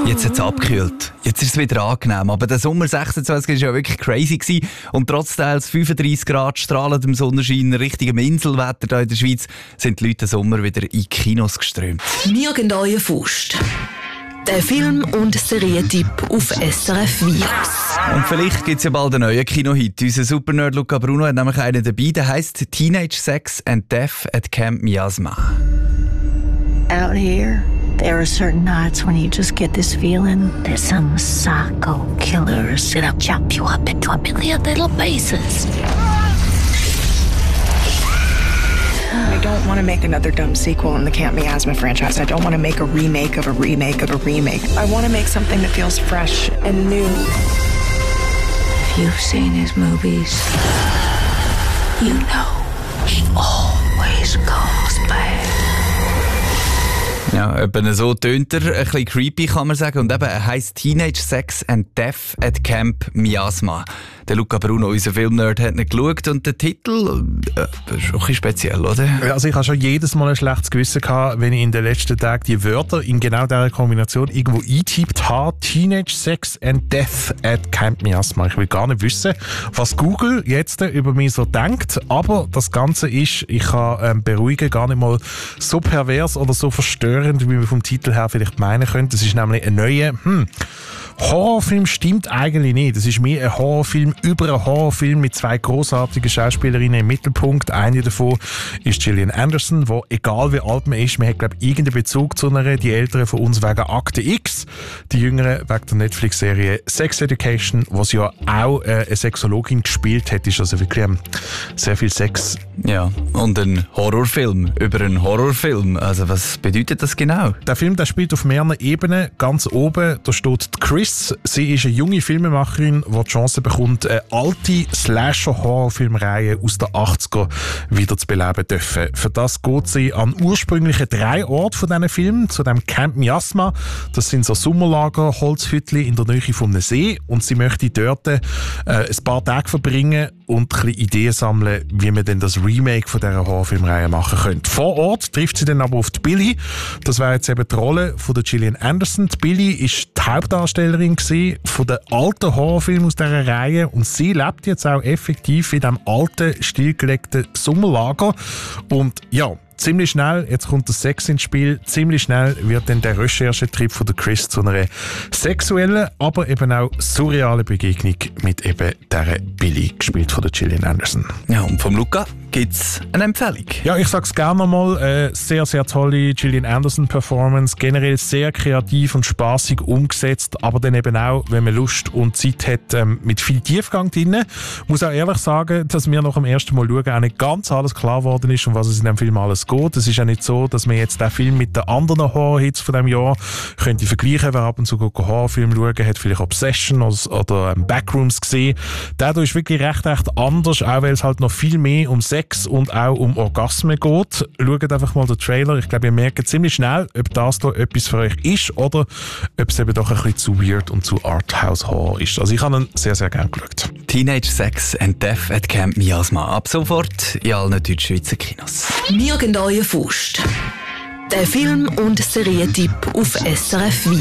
Jetzt hat es abgekühlt. Jetzt ist es wieder angenehm. Aber der Sommer 26 war ja wirklich crazy gewesen. Und trotz teils 35 Grad strahlendem Sonnenschein, richtigem Inselwetter hier in der Schweiz, sind die Leute im Sommer wieder in Kinos geströmt. «Nirgendwo Faust». Der Film- und Serientipp auf SRF Virus. Und vielleicht gibt es ja bald einen neuen Kinohit. Unser Supernerd Luca Bruno hat nämlich einen dabei, der heisst «Teenage Sex and Death at Camp Miasma». Out here, there are certain nights when you just get this feeling that some psycho killer is gonna chop you up into a million little pieces. I don't want to make another dumb sequel in the Camp Miasma franchise. I don't want to make a remake of a remake of a remake. I want to make something that feels fresh and new. If you've seen his movies, you know he always goes bad. Ja, eben so tönt er, ein bisschen creepy kann man sagen. Und eben, er heisst «Teenage Sex and Death at Camp Miasma». Der Luca Bruno, unser Filmnerd, hat nicht geschaut und der Titel ist auch ein bisschen speziell, oder? Also ich habe schon jedes Mal ein schlechtes Gewissen gehabt, wenn ich in den letzten Tagen die Wörter in genau dieser Kombination irgendwo eingetippt habe. Teenage Sex and Death at Camp Miasma. Ich will gar nicht wissen, was Google jetzt über mich so denkt, aber das Ganze ist, ich kann beruhigen, gar nicht mal so pervers oder so verstörend, wie wir vom Titel her vielleicht meinen können. Das ist nämlich ein neuer, Horrorfilm stimmt eigentlich nicht. Das ist mehr ein Horrorfilm über einen Horrorfilm mit zwei grossartigen Schauspielerinnen im Mittelpunkt. Eine davon ist Gillian Anderson, die, egal wie alt man ist, man hat, glaube ich, irgendeinen Bezug zu einer. Die Älteren von uns wegen Akte X, die Jüngeren wegen der Netflix-Serie Sex Education, was ja auch eine Sexologin gespielt hat. Ist also wirklich sehr viel Sex. Ja, und ein Horrorfilm über einen Horrorfilm. Also was bedeutet das genau? Der Film, der spielt auf mehreren Ebenen. Ganz oben, da steht die Chris. Sie ist eine junge Filmemacherin, die die Chance bekommt, eine alte Slasher-Horrorfilmreihe aus den 80er wieder zu beleben dürfen. Für das geht sie an ursprünglichen 3 Orte von diesen Filmen, zu dem Camp Miasma. Das sind so Sommerlager, Holzhütchen in der Nähe von einem See. Und sie möchte dort ein paar Tage verbringen und ein bisschen Ideen sammeln, wie man denn das Remake von dieser Horrorfilmreihe machen könnte. Vor Ort trifft sie dann aber auf die Billy. Das wäre jetzt eben die Rolle von der Gillian Anderson. Die Billy ist die Hauptdarstellerin von den alten Horrorfilmen aus dieser Reihe und sie lebt jetzt auch effektiv in diesem alten, stillgelegten Sommerlager. Und ja, ziemlich schnell, jetzt kommt der Sex ins Spiel, ziemlich schnell wird dann der Recherchetrip von der Chris zu einer sexuellen, aber eben auch surrealen Begegnung mit eben dieser Billy, gespielt von der Gillian Anderson. Ja, und vom Luca gibt's eine Empfehlung. Ja, ich sag's gerne nochmal, sehr, sehr tolle Gillian Anderson-Performance, generell sehr kreativ und spaßig umgesetzt, aber dann eben auch, wenn man Lust und Zeit hat, mit viel Tiefgang drin. Ich muss auch ehrlich sagen, dass mir nach dem ersten Mal schauen auch nicht ganz alles klar geworden ist, um was es in dem Film alles geht. Es ist ja nicht so, dass man jetzt den Film mit den anderen Horror-Hits von diesem Jahr könnte vergleichen. Wer ab und zu Horrorfilm schauen, hat vielleicht Obsession oder Backrooms gesehen. Der ist wirklich recht anders, auch weil es halt noch viel mehr um Sex und auch um Orgasmen geht. Schaut einfach mal den Trailer. Ich glaube, ihr merkt ziemlich schnell, ob das da etwas für euch ist oder ob es eben doch ein bisschen zu weird und zu Arthouse-Horror ist. Also ich habe ihn sehr, sehr gerne geschaut. Teenage Sex and Death at Camp Miasma. Ab sofort in allen Deutschschweizer Kinos. «Nirgendwo Faust». Der Film- und Serientipp auf SRF Virus.